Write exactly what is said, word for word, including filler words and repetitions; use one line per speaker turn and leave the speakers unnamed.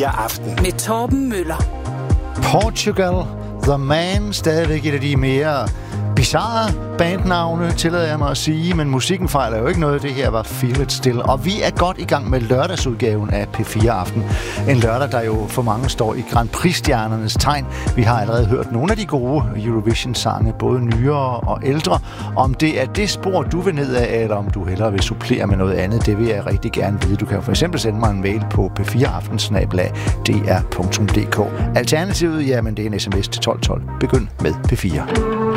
Aften
med Torben Møller.
Portugal, The Man, stadigvæk et af de mere bizarre bandnavne, tillader jeg mig at sige, men musikken fejler jo ikke noget. Det her var Feel It Still, og vi er godt i gang med lørdagsudgaven af P fire Aften. En lørdag, der jo for mange står i Grand Prix-stjernernes tegn. Vi har allerede hørt nogle af de gode Eurovision-sange, både nyere og ældre. Om det er det spor, du vil ned af, eller om du hellere vil supplere med noget andet, det vil jeg rigtig gerne vide. Du kan jo for eksempel sende mig en mail på p fire aften snabel-a d r punktum d k. Alternativet, jamen det er en sms til tolv tolv. Begynd med P fire.